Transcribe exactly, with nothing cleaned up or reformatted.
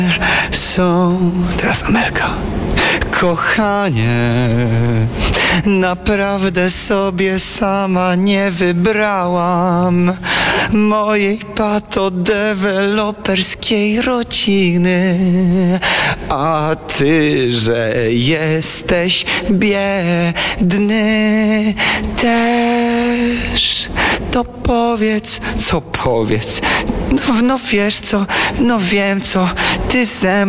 są... Teraz Amelka. Kochanie, naprawdę sobie sama nie wybrałam mojej patodeweloperskiej rodziny. A ty, że jesteś biedny też, to powiedz, co powiedz. No, no wiesz co, no wiem co, ty ze mną